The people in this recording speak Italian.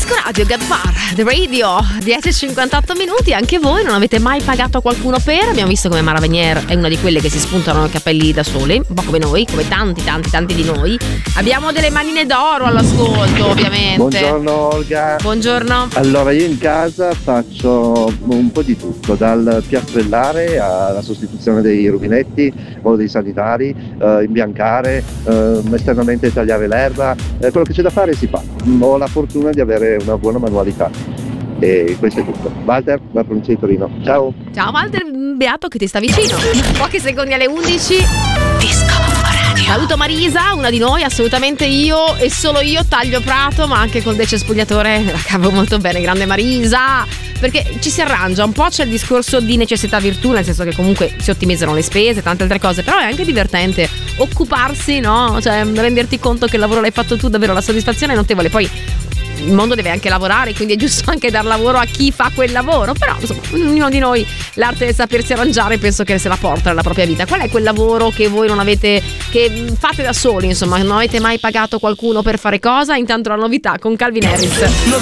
Disco Radio, Get Bar, The Radio, 10:58 minuti. Anche voi non avete mai pagato qualcuno per? Abbiamo visto come Mara Venier è una di quelle che si spuntano i capelli da sole, un po' come noi, come tanti di noi. Abbiamo delle manine d'oro all'ascolto, ovviamente. Buongiorno Olga. Buongiorno. Allora, io in casa faccio un po' di tutto, dal piastrellare alla sostituzione dei rubinetti o dei sanitari, imbiancare, esternamente tagliare l'erba, quello che c'è da fare si fa. Ho la fortuna di avere una buona manualità e questo è tutto. Walter, la provincia di Torino. Ciao. Ciao Walter, beato che ti sta vicino. Pochi secondi alle 11. Disco Radio. Saluto Marisa, una di noi, assolutamente io e solo io taglio prato, ma anche col decespugliatore la cavo molto bene, grande Marisa, perché ci si arrangia, un po' c'è il discorso di necessità virtù, nel senso che comunque si ottimizzano le spese, tante altre cose, però è anche divertente occuparsi, no? Cioè renderti conto che il lavoro l'hai fatto tu, davvero la soddisfazione è notevole. Poi il mondo deve anche lavorare, quindi è giusto anche dar lavoro a chi fa quel lavoro, però insomma ognuno di noi l'arte del sapersi arrangiare penso che se la porta nella propria vita. Qual è quel lavoro che voi non avete, che fate da soli, insomma non avete mai pagato qualcuno per fare cosa? Intanto la novità con Calvin Harris. Lo